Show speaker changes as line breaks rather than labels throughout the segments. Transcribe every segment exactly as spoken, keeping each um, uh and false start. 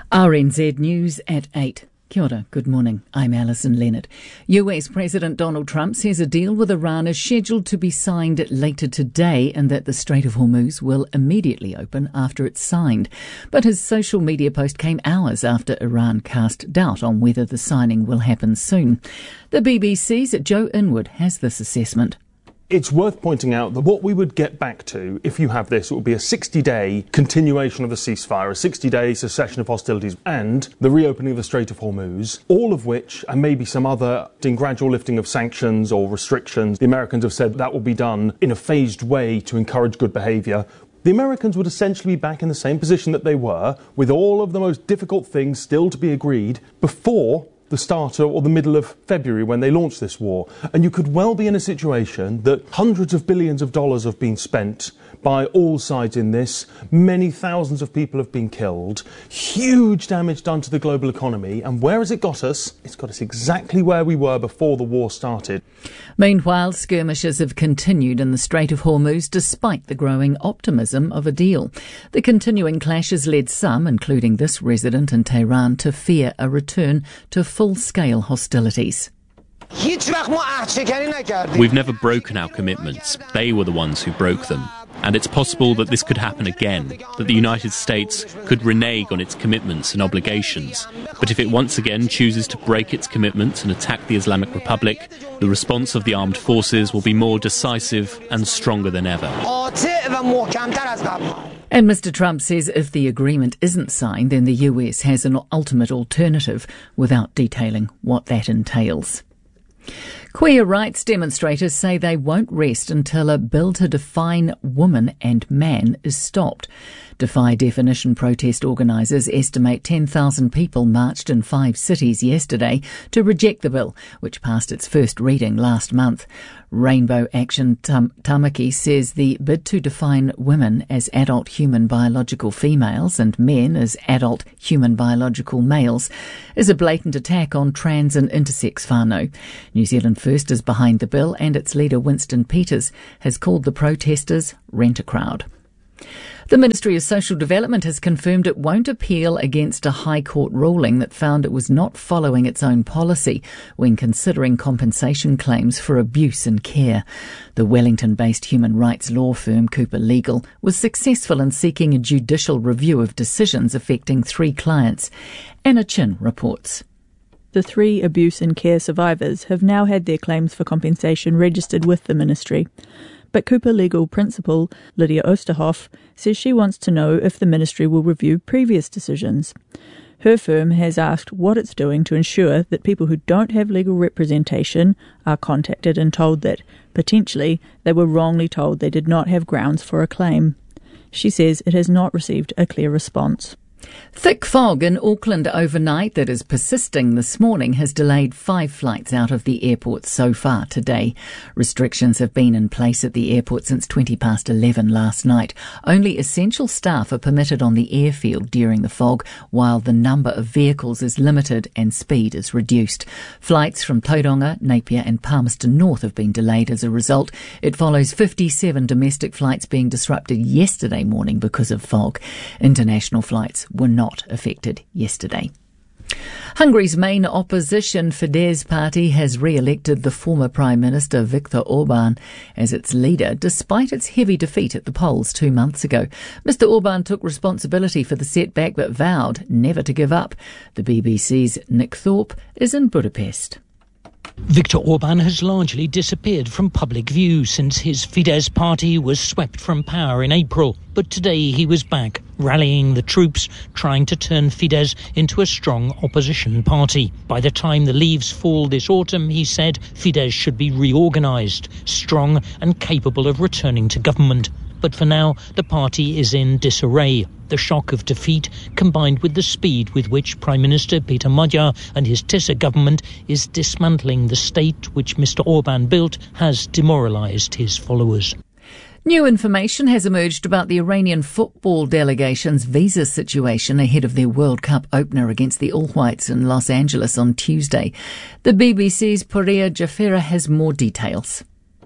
R N Z News at eight. Kia ora, good morning. I'm Alison Leonard. U S President Donald Trump says a deal with Iran is scheduled to be signed later today and that the Strait of Hormuz will immediately open after it's signed. But his social media post came hours after Iran cast doubt on whether the signing will happen soon. The B B C's Joe Inwood has this assessment.
It's worth pointing out that what we would get back to, if you have this, it would be a sixty-day continuation of the ceasefire, a sixty-day cessation of hostilities, and the reopening of the Strait of Hormuz, all of which, and maybe some other gradual lifting of sanctions or restrictions. The Americans have said that will be done in a phased way to encourage good behaviour. The Americans would essentially be back in the same position that they were, with all of the most difficult things still to be agreed before the start or the middle of February when they launched this war. And you could well be in a situation that hundreds of billions of dollars have been spent by all sides in this. Many thousands of people have been killed. Huge damage done to the global economy. And where has it got us? It's got us exactly where we were before the war started.
Meanwhile, skirmishes have continued in the Strait of Hormuz despite the growing optimism of a deal. The continuing clashes led some, including this resident in Tehran, to fear a return to full-scale hostilities.
We've never broken our commitments. They were the ones who broke them. And it's possible that this could happen again, that the United States could renege on its commitments and obligations. But if it once again chooses to break its commitments and attack the Islamic Republic, the response of the armed forces will be more decisive and stronger than ever.
And Mister Trump says if the agreement isn't signed, then the U S has an ultimate alternative, without detailing what that entails. Queer rights demonstrators say they won't rest until a bill to define woman and man is stopped. Defy Definition protest organisers estimate ten thousand people marched in five cities yesterday to reject the bill, which passed its first reading last month. Rainbow Action Tam- Tamaki says the bid to define women as adult human biological females and men as adult human biological males is a blatant attack on trans and intersex whānau. New Zealand First is behind the bill, and its leader Winston Peters has called the protesters rent-a-crowd. The Ministry of Social Development has confirmed it won't appeal against a High Court ruling that found it was not following its own policy when considering compensation claims for abuse in care. The Wellington-based human rights law firm Cooper Legal was successful in seeking a judicial review of decisions affecting three clients. Anna Chin reports.
The three abuse in care survivors have now had their claims for compensation registered with the ministry. But Cooper Legal Principal Lydia Osterhoff says she wants to know if the ministry will review previous decisions. Her firm has asked what it's doing to ensure that people who don't have legal representation are contacted and told that, potentially, they were wrongly told they did not have grounds for a claim. She says it has not received a clear response.
Thick fog in Auckland overnight that is persisting this morning has delayed five flights out of the airport so far today. Restrictions have been in place at the airport since twenty past eleven last night. Only essential staff are permitted on the airfield during the fog, while the number of vehicles is limited and speed is reduced. Flights from Tauranga, Napier and Palmerston North have been delayed as a result. It follows fifty-seven domestic flights being disrupted yesterday morning because of fog. International flights were not affected yesterday. Hungary's main opposition Fidesz party has re-elected the former Prime Minister Viktor Orban as its leader despite its heavy defeat at the polls two months ago. Mister Orban took responsibility for the setback but vowed never to give up. The B B C's Nick Thorpe is in Budapest.
Viktor Orban has largely disappeared from public view since his Fidesz party was swept from power in April. But today he was back, rallying the troops, trying to turn Fidesz into a strong opposition party. By the time the leaves fall this autumn, he said, Fidesz should be reorganised, strong and capable of returning to government. But for now, the party is in disarray. The shock of defeat, combined with the speed with which Prime Minister Peter Magyar and his Tisza government is dismantling the state which Mister Orban built, has demoralised his followers.
New information has emerged about the Iranian football delegation's visa situation ahead of their World Cup opener against the All Whites in Los Angeles on Tuesday. The B B C's Pouria Jafera has more details.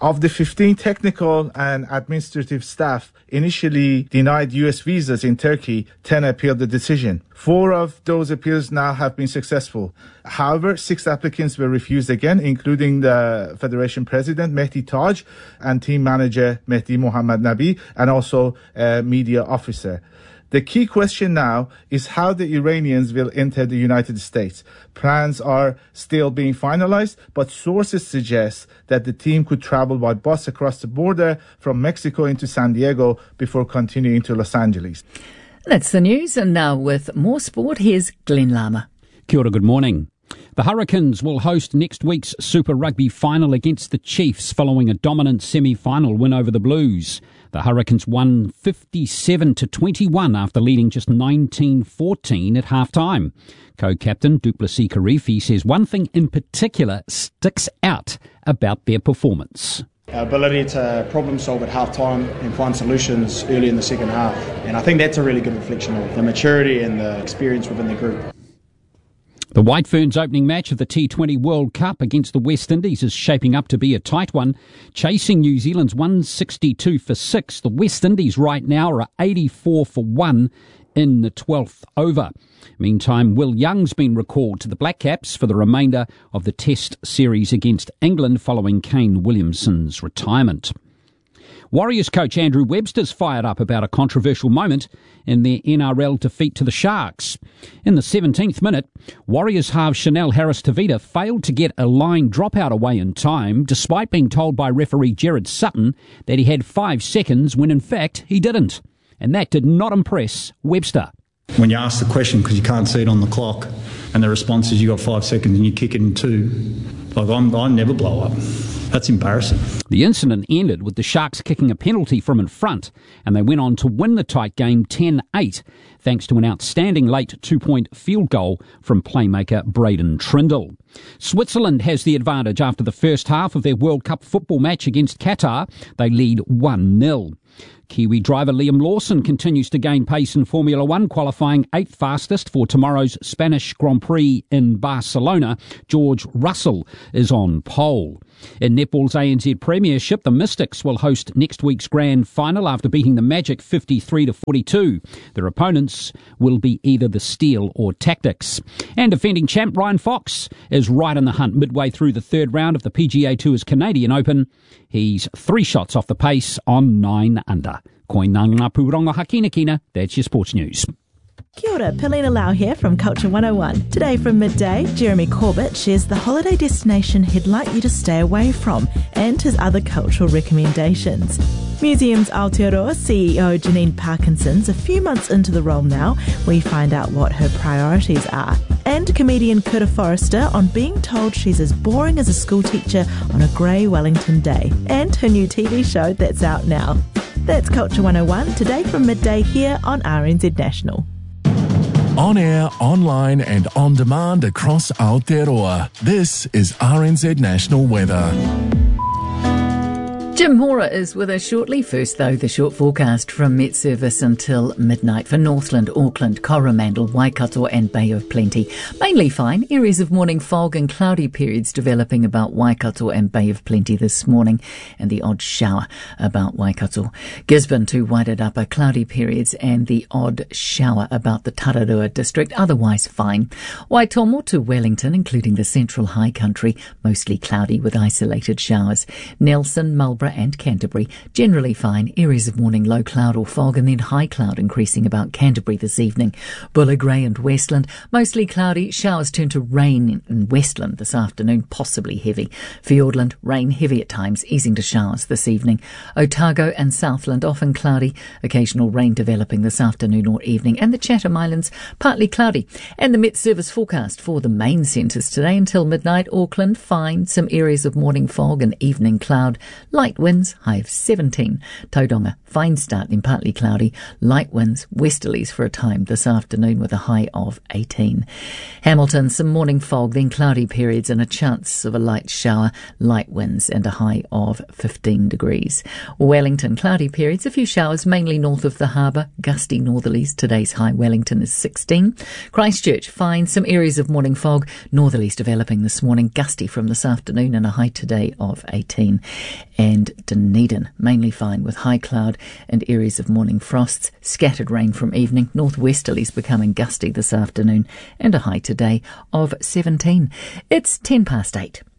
Of the fifteen technical and administrative staff initially denied U S visas in Turkey, ten appealed the decision. Four of those appeals now have been successful. However, six applicants were refused again, including the Federation President Mehdi Taj and team manager Mehdi Mohammad Nabi, and also a media officer. The key question now is how the Iranians will enter the United States. Plans are still being finalized, but sources suggest that the team could travel by bus across the border from Mexico into San Diego before continuing to Los Angeles.
That's the news, and now with more sport, here's Glenn Lama.
Kia ora, good morning. The Hurricanes will host next week's Super Rugby final against the Chiefs following a dominant semi-final win over the Blues. The Hurricanes won fifty-seven to twenty-one after leading just nineteen fourteen at half-time. Co-captain du Plessis-Kirifi says one thing in particular sticks out about their performance.
Our ability to problem solve at half-time and find solutions early in the second half. And I think that's a really good reflection of the maturity and the experience within the group.
The White Ferns opening match of the T twenty World Cup against the West Indies is shaping up to be a tight one. Chasing New Zealand's one sixty-two for six, the West Indies right now are eighty-four for one in the twelfth over. Meantime, Will Young's been recalled to the Black Caps for the remainder of the Test series against England following Kane Williamson's retirement. Warriors coach Andrew Webster's fired up about a controversial moment in their N R L defeat to the Sharks. In the seventeenth minute, Warriors half Chanel Harris-Tavita failed to get a line dropout away in time, despite being told by referee Jared Sutton that he had five seconds when in fact he didn't. And that did not impress Webster.
When you ask the question because you can't see it on the clock and the response is you got five seconds and you kick it in two, like I'm, I never blow up. That's embarrassing.
The incident ended with the Sharks kicking a penalty from in front, and they went on to win the tight game ten eight, thanks to an outstanding late two-point field goal from playmaker Braden Trindle. Switzerland has the advantage after the first half of their World Cup football match against Qatar. They lead one nil. Kiwi driver Liam Lawson continues to gain pace in Formula One, qualifying eighth fastest for tomorrow's Spanish Grand Prix in Barcelona. George Russell is on pole. In netball's A N Z Premiership, the Mystics will host next week's grand final after beating the Magic fifty-three to forty-two. Their opponents will be either the Steel or Tactics. And defending champ Ryan Fox is right in the hunt midway through the third round of the P G A Tour's Canadian Open. He's three shots off the pace on nine under. Koinanga Puronga Hakinakina, that's your sports news.
Kia ora, Pilina Lau here from Culture one oh one. Today from midday, Jeremy Corbett shares the holiday destination he'd like you to stay away from and his other cultural recommendations. Museums Aotearoa C E O Janine Parkinson's a few months into the role now. We find out what her priorities are. And comedian Kura Forrester on being told she's as boring as a schoolteacher on a grey Wellington day. And her new T V show that's out now. That's Culture one oh one, today from midday here on R N Z National.
On air, online and on demand across Aotearoa. This is R N Z National Weather.
Jim Hora is with us shortly. First, though, the short forecast from Met Service until midnight for Northland, Auckland, Coromandel, Waikato and Bay of Plenty. Mainly fine. Areas of morning fog and cloudy periods developing about Waikato and Bay of Plenty this morning, and the odd shower about Waikato. Gisborne to Wairarapa, cloudy periods and the odd shower about the Tararua district. Otherwise fine. Waitomo to Wellington, including the central high country, mostly cloudy with isolated showers. Nelson, Marlborough and Canterbury, generally fine. Areas of morning low cloud or fog and then high cloud increasing about Canterbury this evening. Bulla Grey and Westland, mostly cloudy. Showers turn to rain in Westland this afternoon, possibly heavy. Fiordland, rain heavy at times, easing to showers this evening. Otago and Southland, often cloudy. Occasional rain developing this afternoon or evening. And the Chatham Islands, partly cloudy. And the Met Service forecast for the main centres today until midnight. Auckland, fine. Some areas of morning fog and evening cloud. Light winds, high of seventeen. Tauranga, Fine start, then partly cloudy. Light winds, westerlies for a time this afternoon with a high of eighteen. Hamilton, some morning fog, then cloudy periods and a chance of a light shower. Light winds and a high of fifteen degrees. Wellington, cloudy periods, a few showers mainly north of the harbour. Gusty northerlies. Today's high Wellington is sixteen. Christchurch, fine, some areas of morning fog. Northerlies developing this morning. Gusty from this afternoon and a high today of eighteen. And Dunedin, mainly fine with high cloud and areas of morning frosts. Scattered rain from evening. Northwesterlies becoming gusty this afternoon and a high today of seventeen. It's ten past eight.